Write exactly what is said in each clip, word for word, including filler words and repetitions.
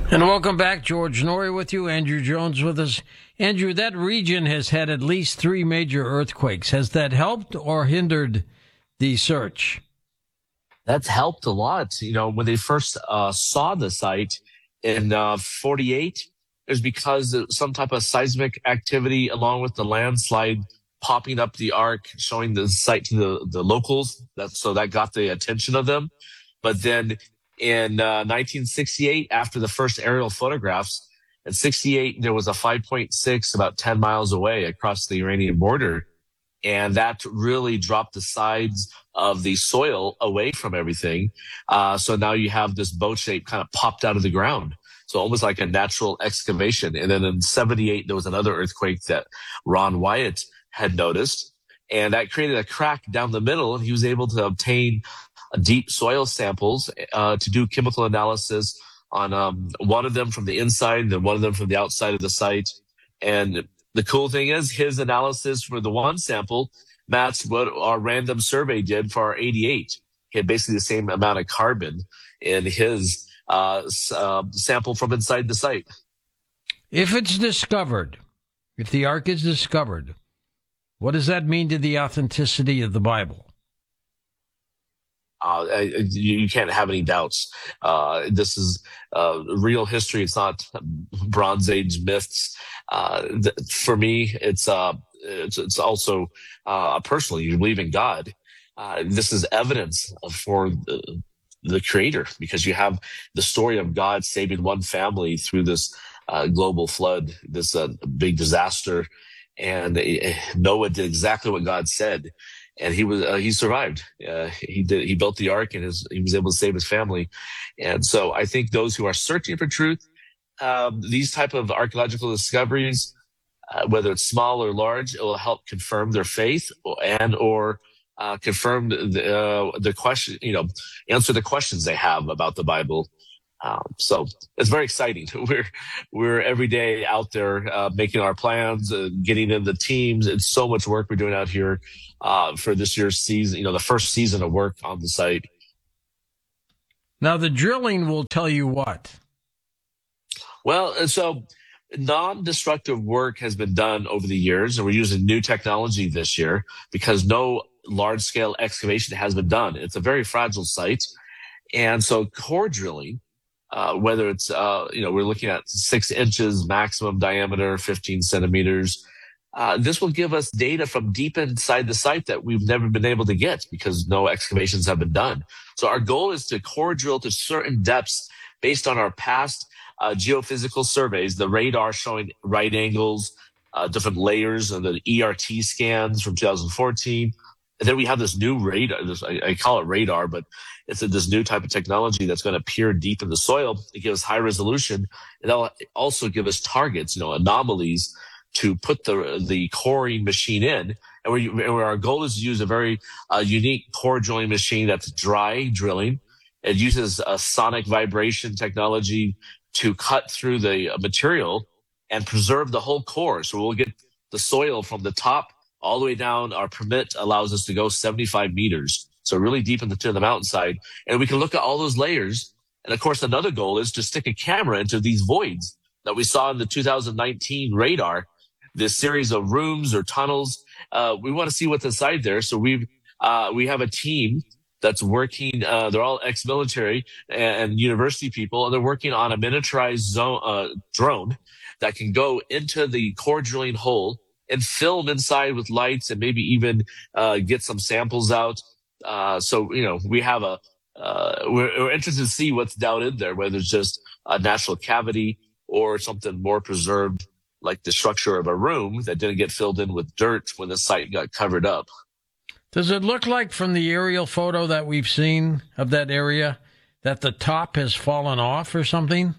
And welcome back. George Noory with you. Andrew Jones with us. Andrew, that region has had at least three major earthquakes. Has that helped or hindered the search? That's helped a lot. You know, when they first uh, saw the site in uh, forty-eight, it was because of some type of seismic activity along with the landslide popping up the arc, showing the site to the, the locals. That's, so that got the attention of them. But then in uh, nineteen sixty-eight, after the first aerial photographs, in sixty-eight, there was a five point six about ten miles away across the Iranian border. And that really dropped the sides of the soil away from everything. Uh, so now you have this boat shape kind of popped out of the ground. So almost like a natural excavation. And then in seventy-eight, there was another earthquake that Ron Wyatt had noticed. And that created a crack down the middle. And he was able to obtain deep soil samples uh, to do chemical analysis on um, one of them from the inside and then one of them from the outside of the site. And the cool thing is his analysis for the one sample matched what our random survey did for our eighty-eight. He had basically the same amount of carbon in his uh, uh, sample from inside the site. If it's discovered, if the ark is discovered, what does that mean to the authenticity of the Bible? Uh, you, you can't have any doubts. Uh, this is uh, real history. It's not Bronze Age myths. Uh, th- for me, it's, uh, it's, it's also, uh, personally, you believe in God. Uh, this is evidence for the, the creator, because you have the story of God saving one family through this, uh, global flood, this, uh, big disaster. And uh, Noah did exactly what God said. And he was, uh, he survived. Uh, he did, he built the ark and his, he was able to save his family. And so I think those who are searching for truth, um, these type of archaeological discoveries, uh, whether it's small or large, it will help confirm their faith and, or, uh, confirm the, uh, the question, you know, answer the questions they have about the Bible. Um, so it's very exciting. We're, we're every day out there, uh, making our plans, uh, getting in the teams. It's so much work we're doing out here, uh, for this year's season, you know, the first season of work on the site. Now the drilling will tell you what? Well, so non-destructive work has been done over the years, and we're using new technology this year because no large-scale excavation has been done. It's a very fragile site. And so core drilling, Uh, whether it's, uh, you know, we're looking at six inches maximum diameter, fifteen centimeters. Uh, this will give us data from deep inside the site that we've never been able to get because no excavations have been done. So our goal is to core drill to certain depths based on our past uh, geophysical surveys, the radar showing right angles, uh, different layers, and the E R T scans from two thousand fourteen. And then we have this new radar, this, I, I call it radar, but it's a, this new type of technology that's going to peer deep in the soil. It gives high resolution, and that'll also give us targets, you know, anomalies to put the the coring machine in. And where, you, where our goal is to use a very uh, unique core drilling machine that's dry drilling. It uses a sonic vibration technology to cut through the material and preserve the whole core. So we'll get the soil from the top all the way down. Our permit allows us to go seventy-five meters. So really deep into the mountainside. And we can look at all those layers. And of course, another goal is to stick a camera into these voids that we saw in the two thousand nineteen radar, this series of rooms or tunnels. Uh, we want to see what's inside there. So we've, uh, we have a team that's working. Uh, they're all ex-military and, and university people, and they're working on a miniaturized zone, uh, drone that can go into the core drilling hole and film inside with lights and maybe even uh, get some samples out. Uh, so, you know, we have a, uh, we're, we're interested to see what's down in there, whether it's just a natural cavity or something more preserved, like the structure of a room that didn't get filled in with dirt when the site got covered up. Does it look like from the aerial photo that we've seen of that area that the top has fallen off or something?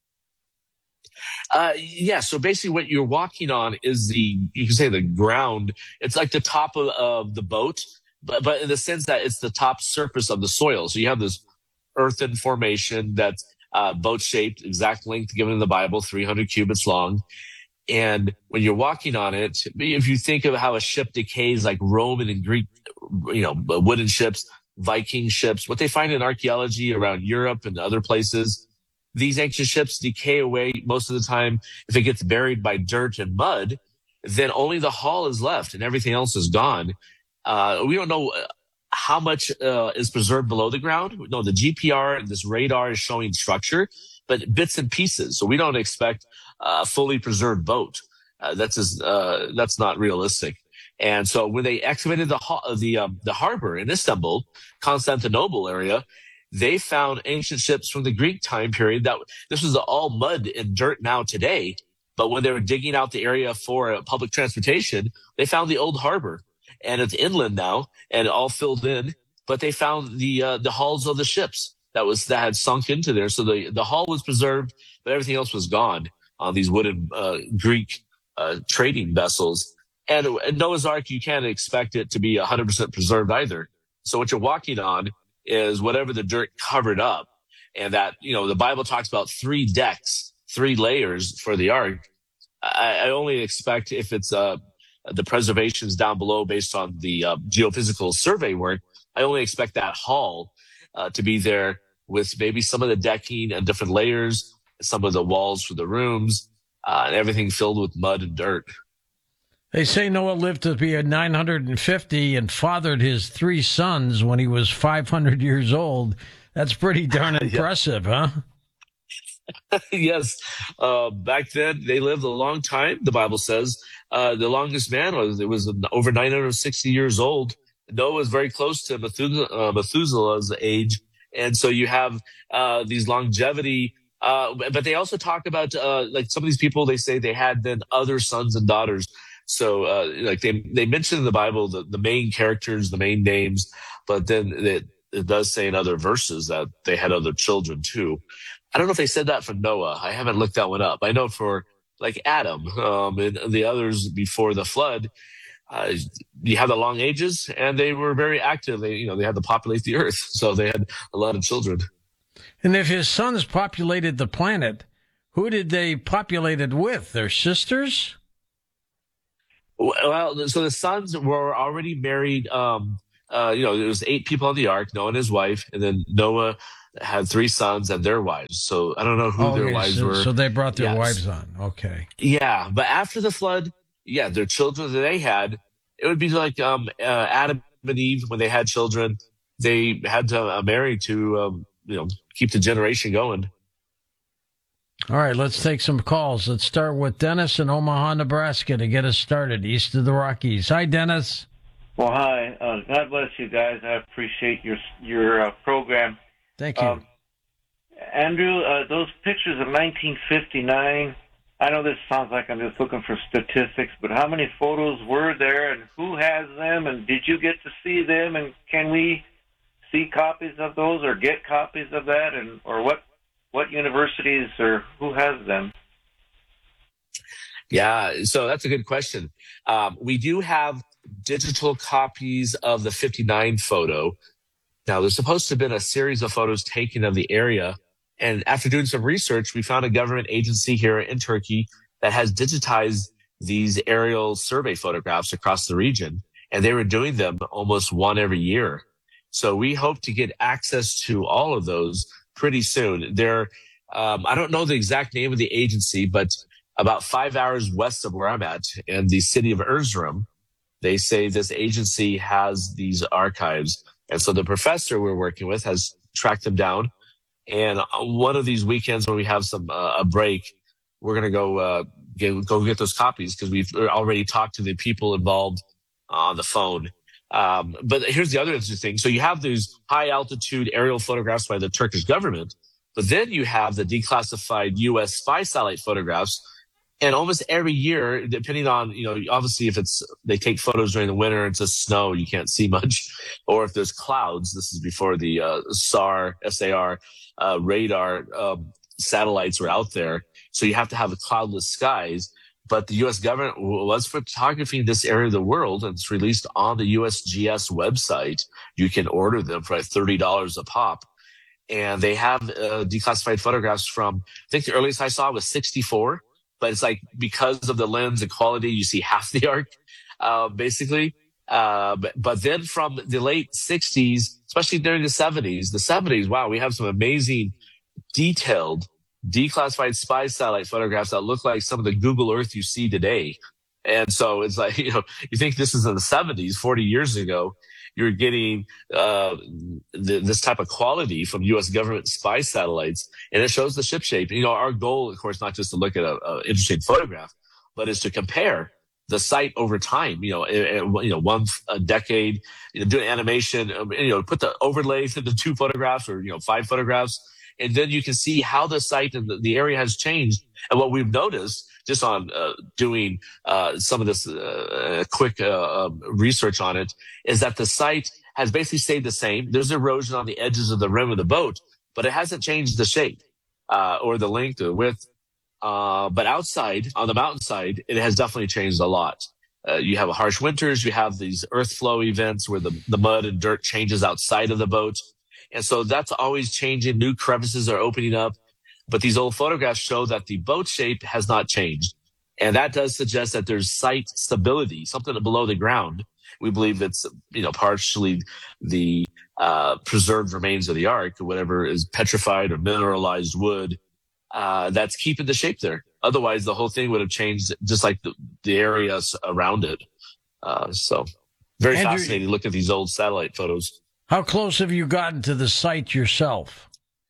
Uh, yeah. So basically what you're walking on is the, you can say the ground. It's like the top of, of the boat, but, but in the sense that it's the top surface of the soil. So you have this earthen formation that's uh, boat shaped, exact length given in the Bible, three hundred cubits long. And when you're walking on it, if you think of how a ship decays, like Roman and Greek, you know, wooden ships, Viking ships, what they find in archaeology around Europe and other places, these ancient ships decay away most of the time. If it gets buried by dirt and mud, then only the hull is left and everything else is gone. Uh, we don't know how much uh, is preserved below the ground. No, the G P R and this radar is showing structure, but bits and pieces. So we don't expect a fully preserved boat. Uh, that's just, uh, that's not realistic. And so when they excavated the the um, the harbor in Istanbul, Constantinople area, they found ancient ships from the Greek time period. That this was all mud and dirt now today. But when they were digging out the area for uh, public transportation, they found the old harbor, and it's inland now and all filled in. But they found the uh, the hulls of the ships that was that had sunk into there. So the the hull was preserved, but everything else was gone on these wooden uh, Greek uh, trading vessels. And Noah's Ark, you can't expect it to be one hundred percent preserved either. So what you're walking on is whatever the dirt covered up. And that, you know, the Bible talks about three decks, three layers for the ark. I, I only expect if it's uh, the preservations down below based on the uh, geophysical survey work, I only expect that hull uh, to be there with maybe some of the decking and different layers, some of the walls for the rooms, uh, and everything filled with mud and dirt. They say Noah lived to be at nine hundred fifty and fathered his three sons when he was five hundred years old. That's pretty darn impressive, huh? Yes. Uh, back then, they lived a long time, the Bible says. Uh, the longest man was it was over nine hundred sixty years old. Noah was very close to Methuselah, uh, Methuselah's age. And so you have uh, these longevity. Uh, but they also talk about, uh, like some of these people, they say they had then other sons and daughters. So, uh, like they, they mention in the Bible, the, the main characters, the main names, but then it, it does say in other verses that they had other children too. I don't know if they said that for Noah. I haven't looked that one up. I know for like Adam, um, and the others before the flood, uh, you have the long ages and they were very active. They, you know, they had to populate the earth. So they had a lot of children. And if his sons populated the planet, who did they populate it with? Their sisters? Well, so the sons were already married. Um, uh, you know, there was eight people on the ark, Noah and his wife, and then Noah had three sons and their wives. So I don't know who oh, their okay, wives so, were. So they brought their yes. wives on. Okay. Yeah, but after the flood, yeah, their children that they had, it would be like um, uh, Adam and Eve when they had children. They had to uh, marry to, um, you know, keep the generation going. All right, let's take some calls. Let's start with Dennis in Omaha, Nebraska to get us started, east of the Rockies. Hi, Dennis. Well, hi. Uh, God bless you guys. I appreciate your your uh, program. Thank you. Um, Andrew, uh, those pictures of nineteen fifty-nine, I know this sounds like I'm just looking for statistics, but how many photos were there and who has them, and did you get to see them, and can we see copies of those or get copies of that, and or what? What universities or who has them? Yeah, so that's a good question. Um, we do have digital copies of the fifty-nine photo. Now, there's supposed to have been a series of photos taken of the area. And after doing some research, we found a government agency here in Turkey that has digitized these aerial survey photographs across the region. And they were doing them almost one every year. So we hope to get access to all of those pretty soon. They're, um, I don't know the exact name of the agency, but about five hours west of where I'm at in the city of Erzurum, they say this agency has these archives. And so the professor we're working with has tracked them down. And one of these weekends when we have some, uh, a break, we're going to go, uh, get, go get those copies because we've already talked to the people involved on the phone. Um, but here's the other interesting thing. So you have these high altitude aerial photographs by the Turkish government, but then you have the declassified U S spy satellite photographs. And almost every year, depending on, you know, obviously if it's, they take photos during the winter, it's just snow, you can't see much. Or if there's clouds, this is before the, uh, S A R, S A R, uh, radar, um, satellites were out there. So you have to have cloudless skies. But the U S government was photographing this area of the world, and it's released on the U S G S website. You can order them for like thirty dollars a pop. And they have uh, declassified photographs from, I think the earliest I saw was sixty-four, but it's like because of the lens and quality, you see half the arc, uh, basically. Uh, but, but then from the late sixties, especially during the seventies, the seventies, wow, we have some amazing detailed declassified spy satellite photographs that look like some of the Google Earth you see today. And so it's like, you know, you think this is in the seventies, forty years ago, you're getting uh, th- this type of quality from U S government spy satellites, and it shows the ship shape. You know, our goal, of course, not just to look at a, a interesting photograph, but is to compare the site over time. You know, it, it, you know, one a decade, you know, doing animation, um, you know, put the overlays into two photographs or you know five photographs, and then you can see how the site and the, the area has changed. And what we've noticed, just on uh, doing uh, some of this uh, quick uh, um, research on it, is that the site has basically stayed the same. There's erosion on the edges of the rim of the boat, but it hasn't changed the shape uh, or the length or width. Uh, but outside, on the mountainside, it has definitely changed a lot. Uh, you have harsh winters. You have these earth flow events where the, the mud and dirt changes outside of the boat. And so that's always changing. New crevices are opening up. But these old photographs show that the boat shape has not changed. And that does suggest that there's site stability, something below the ground. We believe it's, you know, partially the uh, preserved remains of the Ark, or whatever is petrified or mineralized wood, uh, that's keeping the shape there. Otherwise, the whole thing would have changed, just like the, the areas around it. Uh, so very Andrew, fascinating. Look at these old satellite photos. How close have you gotten to the site yourself?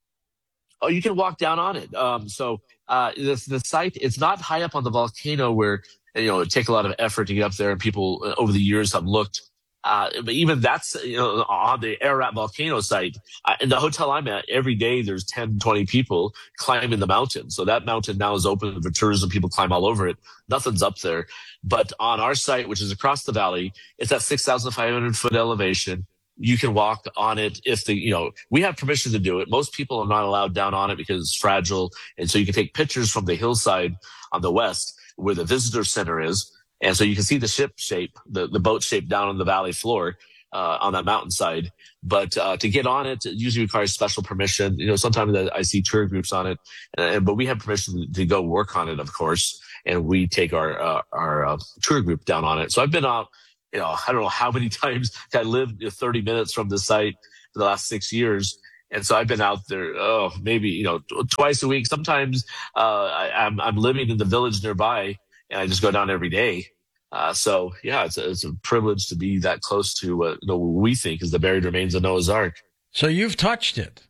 Oh, you can walk down on it. Um, so uh, the, the site, it's not high up on the volcano where, you know, it take a lot of effort to get up there, and people uh, over the years have looked. Uh, but even that's, you know, on the Ararat volcano site, uh, in the hotel I'm at, every day there's ten, twenty people climbing the mountain. So that mountain now is open for tourism. People climb all over it. Nothing's up there. But on our site, which is across the valley, it's at six thousand five hundred foot elevation. You can walk on it if the, you know, we have permission to do it. Most people are not allowed down on it because it's fragile. And so you can take pictures from the hillside on the west where the visitor center is. And so you can see the ship shape, the, the boat shape down on the valley floor, uh, on that mountainside. But, uh, to get on it, it usually requires special permission. You know, sometimes I see tour groups on it, and, but we have permission to go work on it, of course. And we take our, uh, our, uh, tour group down on it. So I've been out, you know, I don't know how many times. I lived you know, thirty minutes from the site for the last six years. And so I've been out there, oh, maybe, you know, t- twice a week. Sometimes, uh, I, I'm, I'm living in the village nearby, and I just go down every day. Uh, so yeah, it's a, it's a privilege to be that close to what, you know, what we think is the buried remains of Noah's Ark. So you've touched it.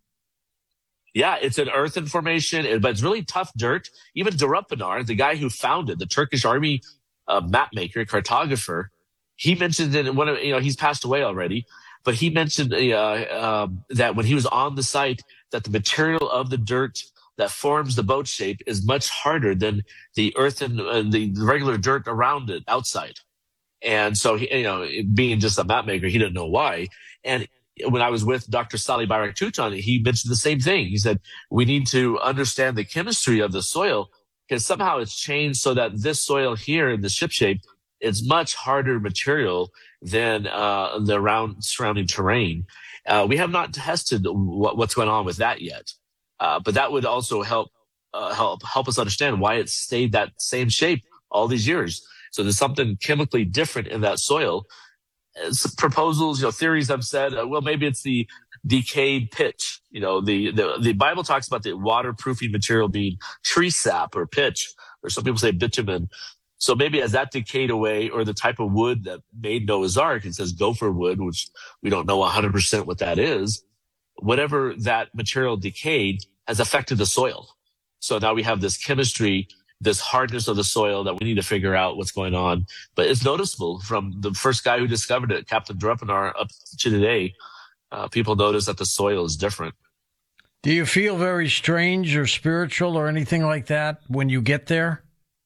Yeah, it's an earthen formation, but it's really tough dirt. Even Durapinar, the guy who founded the Turkish army uh, map maker, cartographer, he mentioned that one of, you know, he's passed away already, but he mentioned uh, um, that when he was on the site, that the material of the dirt that forms the boat shape is much harder than the earth and uh, the regular dirt around it outside. And so, he, you know, being just a map maker, he didn't know why. And when I was with Doctor Salih Bayrak-Tutan, he mentioned the same thing. He said, we need to understand the chemistry of the soil, because somehow it's changed so that this soil here in the ship shape is much harder material than uh, the around surrounding terrain. Uh, we have not tested what, what's going on with that yet, uh, but that would also help uh, help help us understand why it stayed that same shape all these years. So there's something chemically different in that soil. It's proposals, you know, theories have said, uh, well, maybe it's the decayed pitch. You know, the, the the Bible talks about the waterproofing material being tree sap or pitch, or some people say bitumen. So maybe as that decayed away, or the type of wood that made Noah's Ark, it says gopher wood, which we don't know one hundred percent what that is. Whatever that material decayed has affected the soil. So now we have this chemistry, this hardness of the soil that we need to figure out what's going on. But it's noticeable from the first guy who discovered it, Captain Durapinar, up to today. Uh, people notice that the soil is different. Do you feel very strange or spiritual or anything like that when you get there?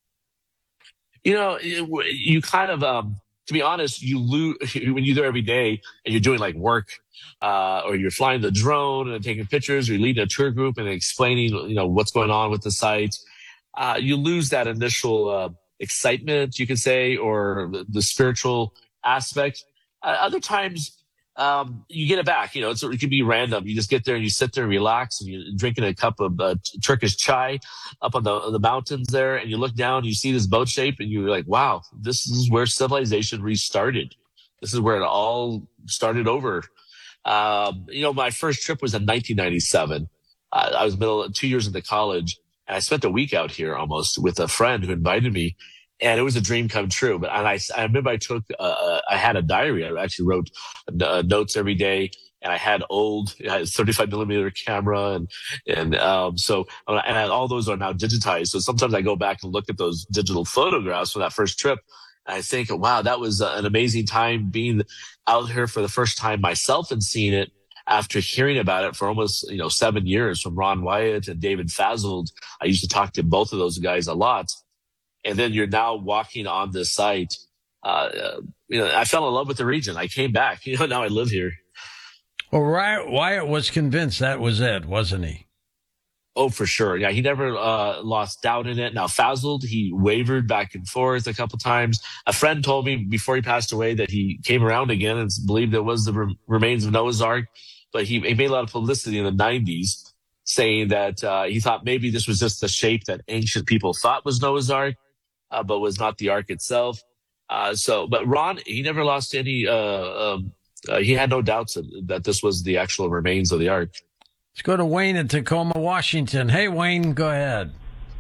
You know, it, you kind of, um, to be honest, you lose when you're there every day and you're doing like work, uh, or you're flying the drone and taking pictures, or you're leading a tour group and explaining, you know, what's going on with the site. Uh, you lose that initial, uh, excitement, you could say, or the, the spiritual aspect. Uh, other times, um, you get it back. You know, it's, it can be random. You just get there and you sit there and relax, and you're drinking a cup of uh, Turkish chai up on the, on the mountains there, and you look down, and you see this boat shape, and you're like, wow, this is where civilization restarted. This is where it all started over. Um, you know, my first trip was in nineteen ninety-seven. Uh, I was middle two years into college. And I spent a week out here almost with a friend who invited me, and it was a dream come true. But and I, I remember I took, uh, I had a diary. I actually wrote uh, notes every day, and I had old, I had thirty-five millimeter camera, and and um, so and all those are now digitized. So sometimes I go back and look at those digital photographs from that first trip, and I think, wow, that was an amazing time being out here for the first time myself and seeing it after hearing about it for almost, you know, seven years from Ron Wyatt and David Fasold. I used to talk to both of those guys a lot. And then you're now walking on this site. Uh, you know, I fell in love with the region. I came back. You know, now I live here. Well, Wyatt, Wyatt was convinced that was it, wasn't he? Oh, for sure. Yeah, he never uh, lost doubt in it. Now, Fasold, he wavered back and forth a couple times. A friend told me before he passed away that he came around again and believed it was the re- remains of Noah's Ark. But he, he made a lot of publicity in the nineties saying that uh, he thought maybe this was just the shape that ancient people thought was Noah's Ark, uh, but was not the Ark itself. Uh, so, but Ron, he never lost any, uh, um, uh, he had no doubts that, that this was the actual remains of the Ark. Let's go to Wayne in Tacoma, Washington. Hey, Wayne, go ahead.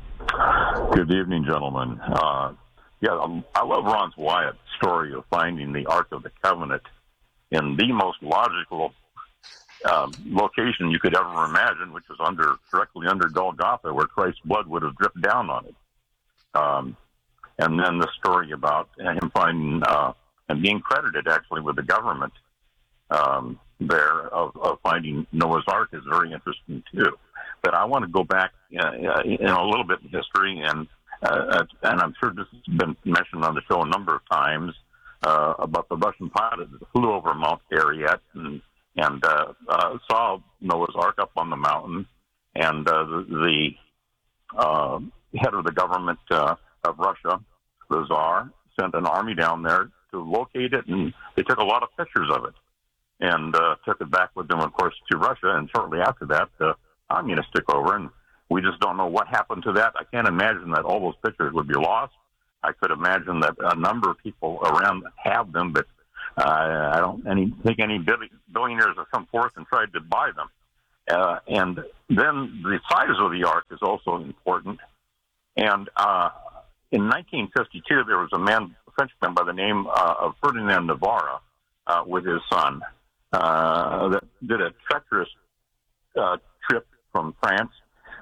Good evening, gentlemen. Uh, yeah, um, I love Ron Wyatt's story of finding the Ark of the Covenant in the most logical um, location you could ever imagine, which was under directly under Golgotha, where Christ's blood would have dripped down on it. Um, and then the story about him finding uh, and being credited actually with the government um, there of, of finding Noah's Ark is very interesting too. But I want to go back uh, in a little bit in history, and uh, and I'm sure this has been mentioned on the show a number of times uh, about the Russian pilot that flew over Mount Ararat and and uh, uh, saw Noah's Ark up on the mountain, and uh, the, the uh, head of the government uh, of Russia, the Tsar, sent an army down there to locate it, and they took a lot of pictures of it and uh, took it back with them, of course, to Russia. And shortly after that, the communists took over, and we just don't know what happened to that. I can't imagine that all those pictures would be lost. I could imagine that a number of people around have them, but uh, I don't any, think any billionaires have come forth and tried to buy them. Uh, and then the size of the Ark is also important. And uh, in nineteen fifty-two, there was a man, a Frenchman by the name uh, of Ferdinand Navarre, uh, with his son, uh, that did a treacherous uh, trip from France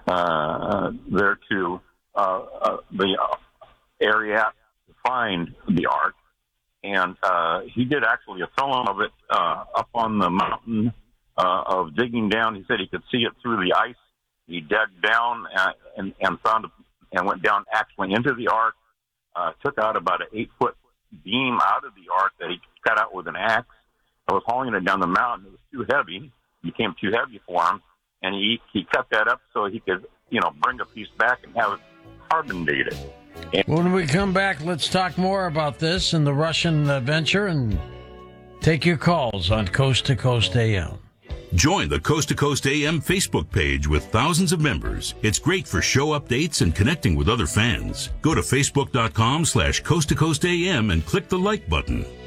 uh, there to uh, uh, the area to find the Ark. And uh, he did actually a film of it uh, up on the mountain uh, of digging down. He said he could see it through the ice. He dug down uh, and, and found a, and went down actually into the Ark, uh, took out about an eight-foot beam out of the Ark that he cut out with an axe. I was hauling it down the mountain. It was too heavy. It became too heavy for him. And he, he cut that up so he could, you know, bring a piece back and have it carbon dated. And when we come back, let's talk more about this and the Russian uh, venture and take your calls on Coast to Coast A M. Join the Coast to Coast A M Facebook page with thousands of members. It's great for show updates and connecting with other fans. Go to facebook.com slash Coast to Coast AM and click the like button.